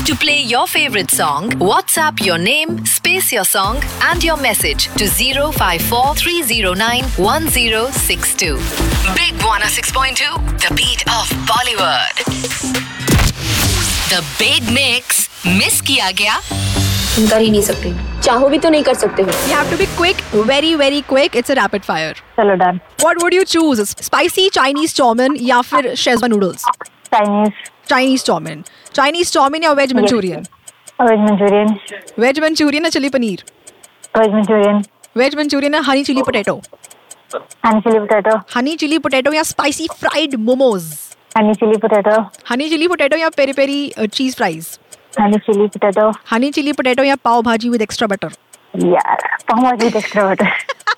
To play your favorite song, WhatsApp your name, space your song and your message to 054 309 1062. Big 106.2, the beat of Bollywood. The Big Mix. Miss किया गया? कर ही नहीं सकते, चाहो भी तो नहीं कर सकते हो. You have to be quick, very very quick. It's a rapid fire. चलो done. What would you choose? Spicy Chinese chowmin या फिर Szechuan noodles? Chinese chowmin. Chinese chowmin या veg Manchurian? Veg Manchurian. Veg Manchurian या chili paneer? Veg Manchurian. Veg Manchurian या honey chili potato? Honey chilli potato. Honey chili potato या spicy fried momos? Honey chilli potato. Honey chili potato या peri peri cheese fries? Honey chilli potato. Honey chili potato या pav bhaji with extra butter? यार पाव भाजी extra butter.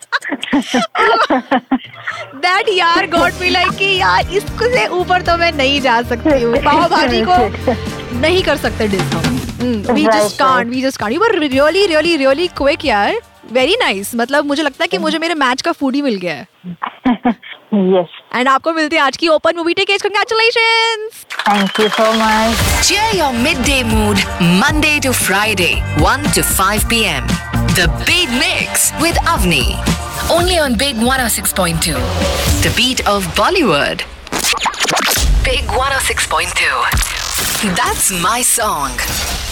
That यार got me like कि यार इससे ऊपर तो मैं नहीं जा सकती हूँ. पाव भाजी को नहीं कर सकते डिस हम. We just can't. You were really quick यार. Very nice. मतलब मुझे लगता है कि मुझे मेरे मैच का फूड ही मिल गया है. Yes. एंड आपको मिलती है आज की open movie tickets. Congratulations. Thank you so much. Cheer your midday mood Monday to Friday, 1 to 5 p.m. The Big Mix with Avni. Only on Big 106.2. The beat of Bollywood. Big 106.2. That's my song.